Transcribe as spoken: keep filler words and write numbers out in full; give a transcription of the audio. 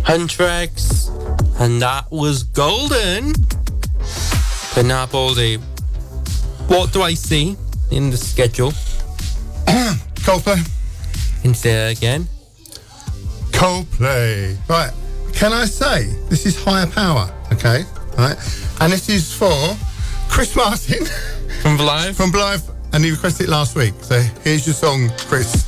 Hunter X, and that was Golden. But now, Baldy, what do I see in the schedule? Coldplay. Can you say that again? Coldplay. Right. Can I say this is Higher Power? Okay. Right. And this is for Chris Martin from Blythe. From Blythe, and he requested it last week. So here's your song, Chris.